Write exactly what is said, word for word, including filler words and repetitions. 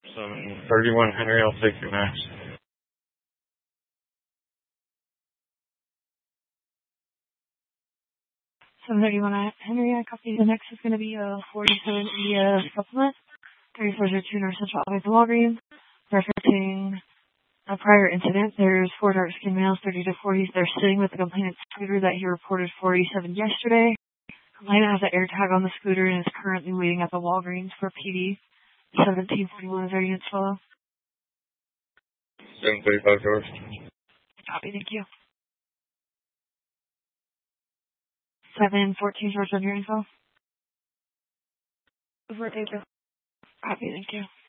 seven thirty-one Henry, I'll take you next. seven thirty-one Henry, I copy. The next is going to be a forty-seven India supplement, thirty-four oh two North Central Avenue, Walgreens, referencing a prior incident. There's four dark-skinned males, thirty to forty. They're sitting with the complainant's scooter that he reported forty-seven yesterday. Complainant has an air tag on the scooter and is currently waiting at the Walgreens for P D. seventeen forty-one is our unit follow. seven thirty-five George. Copy, thank you. seven fourteen George on your info. Over, thank you. Copy, thank you.